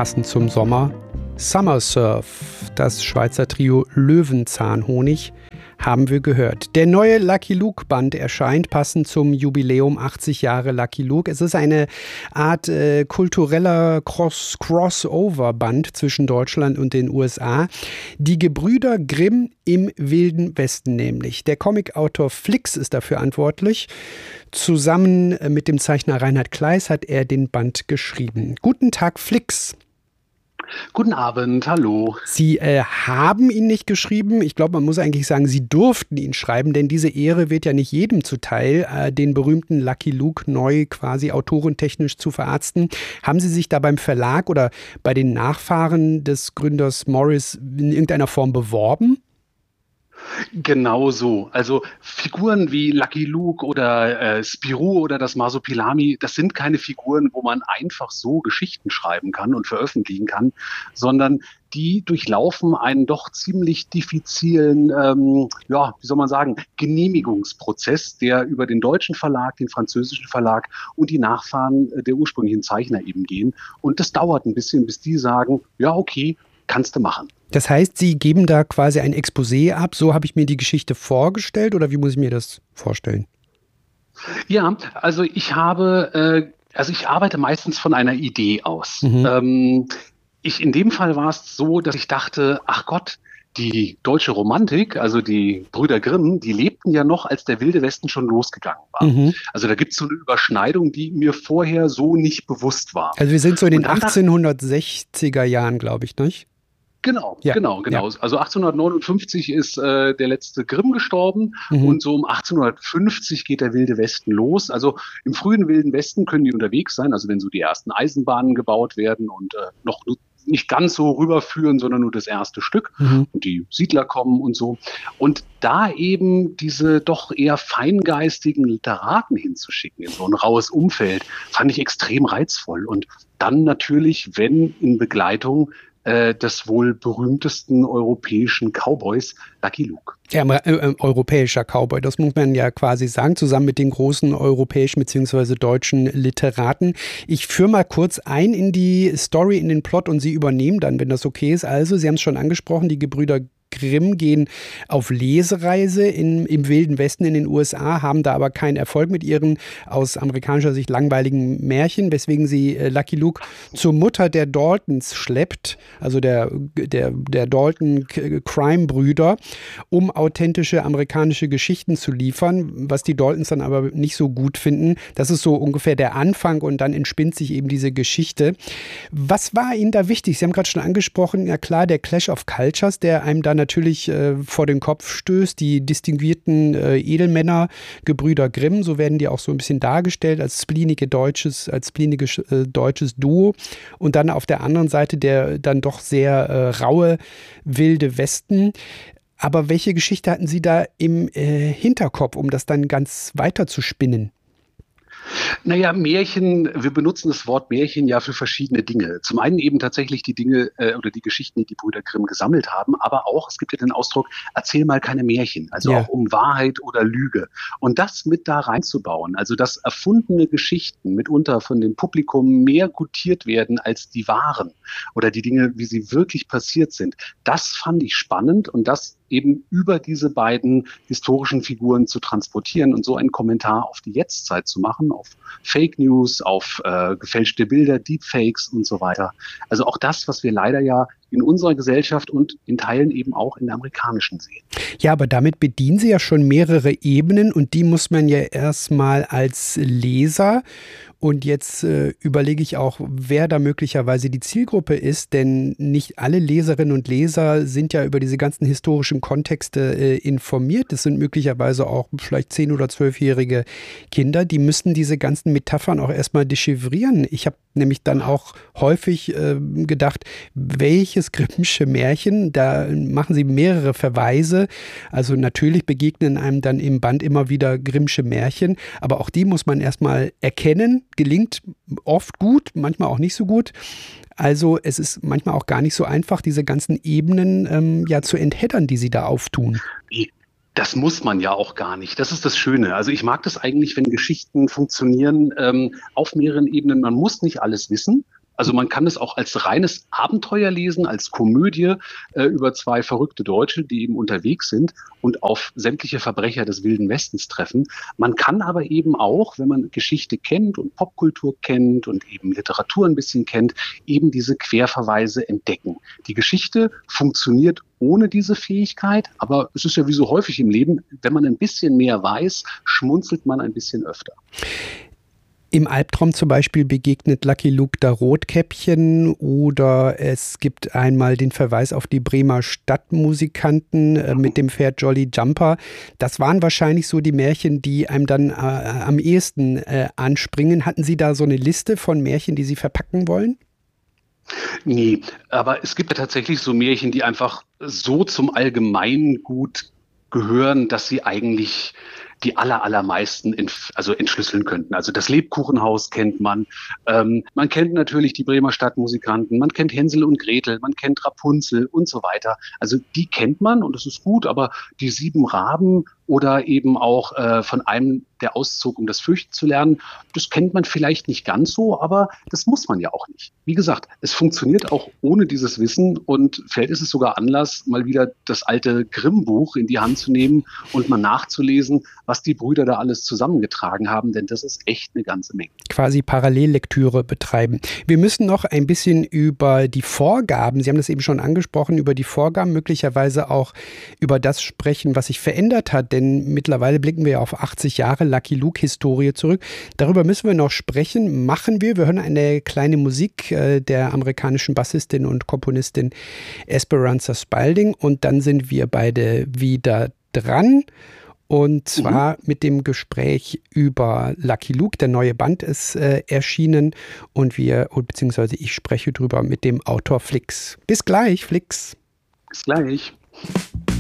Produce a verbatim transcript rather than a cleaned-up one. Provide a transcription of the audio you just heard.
passend zum Sommer. Summer Surf, das Schweizer Trio Löwenzahnhonig, haben wir gehört. Der neue Lucky Luke Band erscheint passend zum Jubiläum achtzig Jahre Lucky Luke. Es ist eine Art äh, kultureller Cross Crossover-Band zwischen Deutschland und den U S A. Die Gebrüder Grimm im Wilden Westen nämlich. Der Comicautor Flix ist dafür verantwortlich. Zusammen mit dem Zeichner Reinhard Kleiss hat er den Band geschrieben. Guten Tag, Flix. Guten Abend, hallo. Sie äh, haben ihn nicht geschrieben. Ich glaube, man muss eigentlich sagen, Sie durften ihn schreiben, denn diese Ehre wird ja nicht jedem zuteil, äh, den berühmten Lucky Luke neu quasi autorentechnisch zu verarzten. Haben Sie sich da beim Verlag oder bei den Nachfahren des Gründers Morris in irgendeiner Form beworben? Genau so. Also Figuren wie Lucky Luke oder äh, Spirou oder das Masopilami, das sind keine Figuren, wo man einfach so Geschichten schreiben kann und veröffentlichen kann, sondern die durchlaufen einen doch ziemlich diffizilen, ähm, ja, wie soll man sagen, Genehmigungsprozess, der über den deutschen Verlag, den französischen Verlag und die Nachfahren der ursprünglichen Zeichner eben gehen. Und das dauert ein bisschen, bis die sagen, ja, okay, kannst du machen. Das heißt, Sie geben da quasi ein Exposé ab, so habe ich mir die Geschichte vorgestellt, oder wie muss ich mir das vorstellen? Ja, also ich habe, äh, also ich arbeite meistens von einer Idee aus. Mhm. Ähm, ich, in dem Fall war es so, dass ich dachte, ach Gott, die deutsche Romantik, also die Brüder Grimm, die lebten ja noch, als der Wilde Westen schon losgegangen war. Mhm. Also da gibt es so eine Überschneidung, die mir vorher so nicht bewusst war. Also wir sind so in den achtzehnhundertsechziger Jahren, glaube ich, nicht? Genau, ja, genau, genau. Ja. Also achtzehnhundertneunundfünfzig ist äh, der letzte Grimm gestorben mhm. und so um achtzehnhundertfünfzig geht der Wilde Westen los. Also im frühen Wilden Westen können die unterwegs sein, also wenn so die ersten Eisenbahnen gebaut werden und äh, noch nicht ganz so rüberführen, sondern nur das erste Stück mhm. und die Siedler kommen und so. Und da eben diese doch eher feingeistigen Literaten hinzuschicken in so ein raues Umfeld, fand ich extrem reizvoll. Und dann natürlich, wenn in Begleitung des wohl berühmtesten europäischen Cowboys, Lucky Luke. Ja, äh, europäischer Cowboy, das muss man ja quasi sagen, zusammen mit den großen europäischen bzw. deutschen Literaten. Ich führe mal kurz ein in die Story, in den Plot und Sie übernehmen dann, wenn das okay ist. Also, Sie haben es schon angesprochen, die Gebrüder Grimm gehen auf Lesereise in, im Wilden Westen in den U S A, haben da aber keinen Erfolg mit ihren aus amerikanischer Sicht langweiligen Märchen, weswegen sie äh, Lucky Luke zur Mutter der Daltons schleppt, also der, der, der Dalton-Crime-Brüder, um authentische amerikanische Geschichten zu liefern, was die Daltons dann aber nicht so gut finden. Das ist so ungefähr der Anfang und dann entspinnt sich eben diese Geschichte. Was war Ihnen da wichtig? Sie haben gerade schon angesprochen, ja klar, der Clash of Cultures, der einem dann natürlich äh, vor den Kopf stößt, die distinguierten äh, Edelmänner, Gebrüder Grimm, so werden die auch so ein bisschen dargestellt als spleenige deutsches, als spleenige äh, deutsches Duo und dann auf der anderen Seite der dann doch sehr äh, raue Wilde Westen. Aber welche Geschichte hatten Sie da im äh, Hinterkopf, um das dann ganz weiter zu spinnen? Naja, Märchen, wir benutzen das Wort Märchen ja für verschiedene Dinge. Zum einen eben tatsächlich die Dinge äh, oder die Geschichten, die die Brüder Grimm gesammelt haben, aber auch, es gibt ja den Ausdruck, erzähl mal keine Märchen, also ja. auch um Wahrheit oder Lüge. Und das mit da reinzubauen, also dass erfundene Geschichten mitunter von dem Publikum mehr gutiert werden als die wahren oder die Dinge, wie sie wirklich passiert sind, das fand ich spannend und das eben über diese beiden historischen Figuren zu transportieren und so einen Kommentar auf die Jetztzeit zu machen, auf Fake News, auf äh, gefälschte Bilder, Deepfakes und so weiter. Also auch das, was wir leider ja in unserer Gesellschaft und in Teilen eben auch in der amerikanischen sehen. Ja, aber damit bedienen Sie ja schon mehrere Ebenen und die muss man ja erstmal als Leser und jetzt äh, überlege ich auch, wer da möglicherweise die Zielgruppe ist, denn nicht alle Leserinnen und Leser sind ja über diese ganzen historischen Kontexte äh, informiert. Das sind möglicherweise auch vielleicht zehn- oder zwölfjährige Kinder, die müssen diese ganzen Metaphern auch erstmal dechiffrieren. Ich habe nämlich dann auch häufig äh, gedacht, welches Grimmsche Märchen, da machen sie mehrere Verweise, also natürlich begegnen einem dann im Band immer wieder Grimmsche Märchen, aber auch die muss man erstmal erkennen, gelingt oft gut, manchmal auch nicht so gut. Also es ist manchmal auch gar nicht so einfach, diese ganzen Ebenen ähm, ja zu entheddern, die sie da auftun. Das muss man ja auch gar nicht. Das ist das Schöne. Also ich mag das eigentlich, wenn Geschichten funktionieren ähm, auf mehreren Ebenen. Man muss nicht alles wissen. Also man kann es auch als reines Abenteuer lesen, als Komödie äh, über zwei verrückte Deutsche, die eben unterwegs sind und auf sämtliche Verbrecher des Wilden Westens treffen. Man kann aber eben auch, wenn man Geschichte kennt und Popkultur kennt und eben Literatur ein bisschen kennt, eben diese Querverweise entdecken. Die Geschichte funktioniert ohne diese Fähigkeit, aber es ist ja wie so häufig im Leben, wenn man ein bisschen mehr weiß, schmunzelt man ein bisschen öfter. Im Albtraum zum Beispiel begegnet Lucky Luke da Rotkäppchen oder es gibt einmal den Verweis auf die Bremer Stadtmusikanten äh, mit dem Pferd Jolly Jumper. Das waren wahrscheinlich so die Märchen, die einem dann äh, am ehesten äh, anspringen. Hatten Sie da so eine Liste von Märchen, die Sie verpacken wollen? Nee, aber es gibt ja tatsächlich so Märchen, die einfach so zum Allgemeingut gehören, dass sie eigentlich die aller, allermeisten entf- also entschlüsseln könnten. Also das Lebkuchenhaus kennt man. Ähm, man kennt natürlich die Bremer Stadtmusikanten. Man kennt Hänsel und Gretel. Man kennt Rapunzel und so weiter. Also die kennt man und das ist gut. Aber die sieben Raben oder eben auch äh, von einem der Auszug, um das Fürchten zu lernen, das kennt man vielleicht nicht ganz so, aber das muss man ja auch nicht. Wie gesagt, es funktioniert auch ohne dieses Wissen und vielleicht ist es sogar Anlass, mal wieder das alte Grimm-Buch in die Hand zu nehmen und mal nachzulesen, was die Brüder da alles zusammengetragen haben, denn das ist echt eine ganze Menge. Quasi Parallellektüre betreiben. Wir müssen noch ein bisschen über die Vorgaben, Sie haben das eben schon angesprochen, über die Vorgaben, möglicherweise auch über das sprechen, was sich verändert hat, denn mittlerweile blicken wir auf achtzig Jahre Lucky Luke-Historie zurück. Darüber müssen wir noch sprechen, machen wir. Wir hören eine kleine Musik äh, der amerikanischen Bassistin und Komponistin Esperanza Spalding und dann sind wir beide wieder dran. Und zwar mhm. mit dem Gespräch über Lucky Luke. Der neue Band ist äh, erschienen und wir, beziehungsweise ich spreche drüber mit dem Autor Flix. Bis gleich, Flix. Bis gleich.